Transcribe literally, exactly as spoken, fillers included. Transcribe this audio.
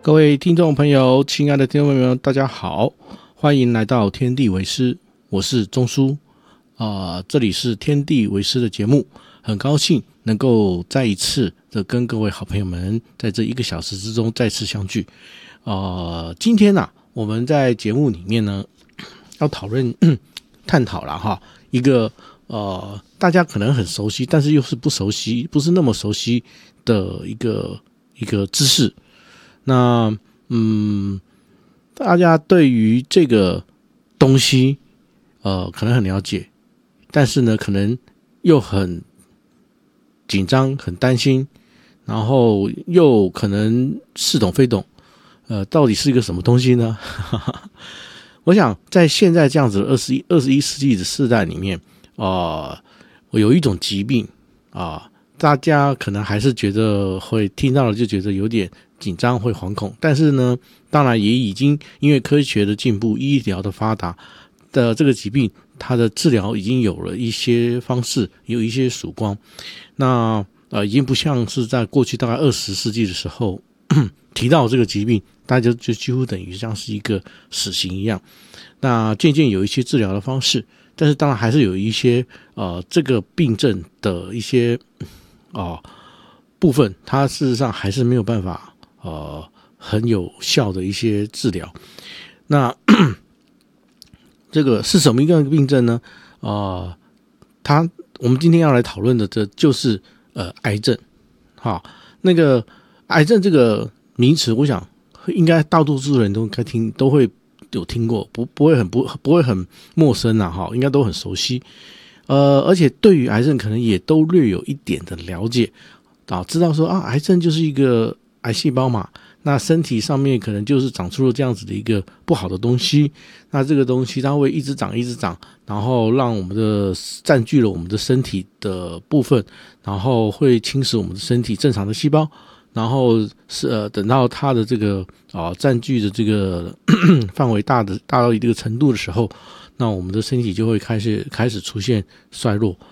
各位听众朋友，亲爱的听众朋友，大家好，欢迎来到天地为师，我是钟叔啊、呃，这里是天地为师的节目，很高兴能够再一次的跟各位好朋友们在这一个小时之中再次相聚。呃，今天啊，我们在节目里面呢，要讨论探讨了哈一个呃大家可能很熟悉，但是又是不熟悉，不是那么熟悉的一个一个知识。那嗯，大家对于这个东西，呃，可能很了解，但是呢，可能又很紧张、很担心，然后又可能似懂非懂，呃，到底是一个什么东西呢？我想在现在这样子的二十一、二十一世纪的世代里面，呃，我有一种疾病啊、呃，大家可能还是觉得会听到了就觉得有点紧张会惶恐，但是呢，当然也已经因为科学的进步、医疗的发达的这个疾病，它的治疗已经有了一些方式，有一些曙光。那呃，已经不像是在过去大概二十世纪的时候提到这个疾病，大家就几乎等于像是一个死刑一样。那渐渐有一些治疗的方式，但是当然还是有一些呃这个病症的一些哦、呃、部分，它事实上还是没有办法。呃，很有效的一些治疗。那这个是什么一个病症呢？呃，它我们今天要来讨论的，这就是呃癌症。好，那个癌症这个名词，我想应该大多数人都该听，都会有听过，不不会很不不会很陌生啊，哈，应该都很熟悉。呃，而且对于癌症，可能也都略有一点的了解啊，知道说啊，癌症就是一个癌细胞嘛，那身体上面可能就是长出了这样子的一个不好的东西，那这个东西它会一直长一直长，然后让我们的占据了我们的身体的部分，然后会侵蚀我们的身体正常的细胞，然后是呃等到它的这个啊、呃、占据的这个范围大的大到一定程度的时候，那我们的身体就会开始开始出现衰弱